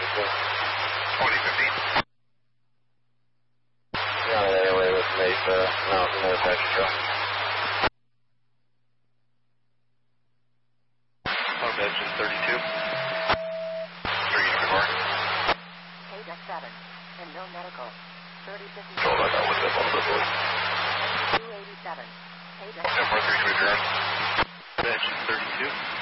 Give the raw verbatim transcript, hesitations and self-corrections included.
twenty fifteen. Yeah, the A O A with Mesa Mountain North Extra. On engine thirty-two. three twenty-four. Ada seven, and no medical. thirty fifty. Hold on, I'll look up on the board. two eighty-seven. Ada ten four three twenty-four. Engine thirty-two.